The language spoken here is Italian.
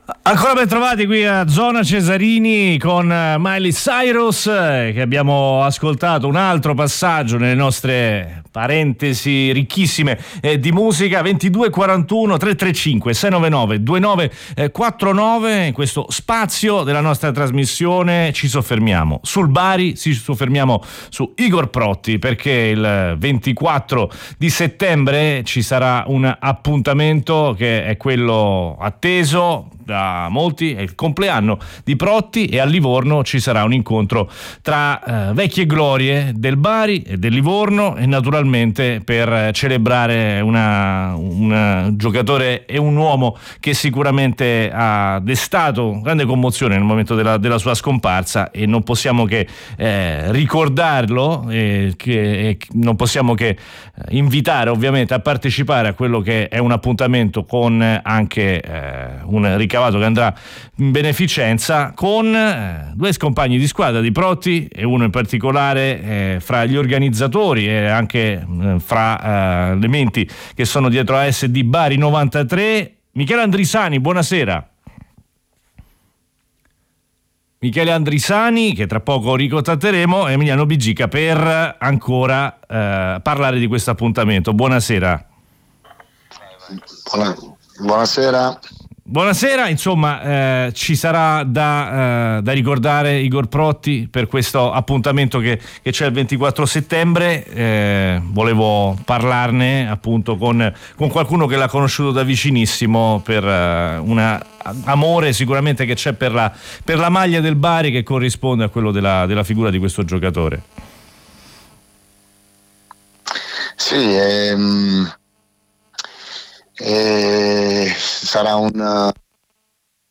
Ancora ben trovati qui a Zona Cesarini con Miley Cyrus, che abbiamo ascoltato un altro passaggio nelle nostre parentesi ricchissime di musica. 2241 335 699 2949. In questo spazio della nostra trasmissione ci soffermiamo sul Bari, ci soffermiamo su Igor Protti, perché il 24 di settembre ci sarà un appuntamento che è quello atteso da molti, è il compleanno di Protti, e a Livorno ci sarà un incontro tra vecchie glorie del Bari e del Livorno, e naturalmente per celebrare un giocatore e un uomo che sicuramente ha destato grande commozione nel momento della sua scomparsa, e non possiamo che ricordarlo, che non possiamo che invitare ovviamente a partecipare a quello che è un appuntamento con anche un ricavato che andrà in beneficenza, con due compagni di squadra di Protti, e uno in particolare fra gli organizzatori e anche fra le menti che sono dietro a SD Bari 93. Michele Andrisani, buonasera. Michele Andrisani, che tra poco ricontatteremo, e Emiliano Bigica per ancora parlare di questo appuntamento. Buonasera. Buonasera. Buonasera, insomma, ci sarà da ricordare Igor Protti per questo appuntamento che c'è il 24 settembre. Volevo parlarne appunto con qualcuno che l'ha conosciuto da vicinissimo, per un amore sicuramente che c'è per la maglia del Bari, che corrisponde a quello della figura di questo giocatore. Sì, sarà un